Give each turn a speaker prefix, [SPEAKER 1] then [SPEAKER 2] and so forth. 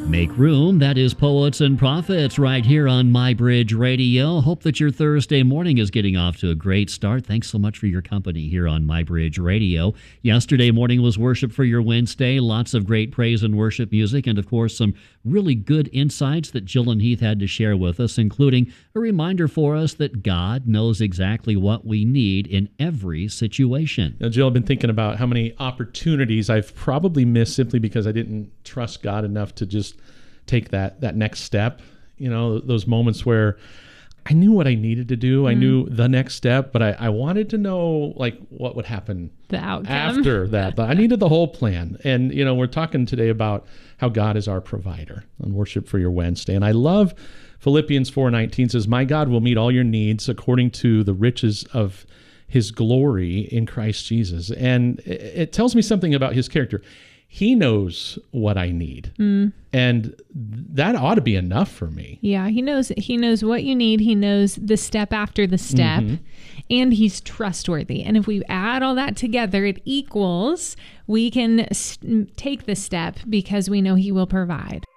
[SPEAKER 1] Make room, that is Poets and Prophets right here on MyBridge Radio. Hope that your Thursday morning is getting off to a great start. Thanks so much for your company here on MyBridge Radio. Yesterday morning was Worship for Your Wednesday. Lots of great praise and worship music, and of course some really good insights that Jill and Heath had to share with us, including a reminder for us that God knows exactly what we need in every situation.
[SPEAKER 2] Now, Jill, I've been thinking about how many opportunities I've probably missed simply because I didn't trust God enough to just take that next step. You know, those moments where I knew what I needed to do. I knew the next step, but I wanted to know like what would happen
[SPEAKER 3] the outcome
[SPEAKER 2] after that. But I needed the whole plan. And, you know, we're talking today about how God is our provider on Worship for Your Wednesday. And I love Philippians 4:19 says, "My God will meet all your needs according to the riches of his glory in Christ Jesus." And it tells me something about his character. He knows what I need. And that ought to be enough for me.
[SPEAKER 3] Yeah, he knows what you need. He knows the step after the step, and he's trustworthy. And if we add all that together, it equals we can take the step because we know he will provide.